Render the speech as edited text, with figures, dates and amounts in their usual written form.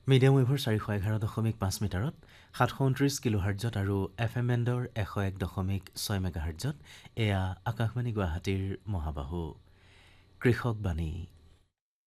Medium ৱেভৰ 411.5 মিটাৰত 729 কিলোহাৰ্টজত আৰু FM বেণ্ডৰ 101.6 মেগাহাৰ্টজত এয়া আকাশবাণী গুৱাহাটীৰ মহাবাহু কৃষক বাণী।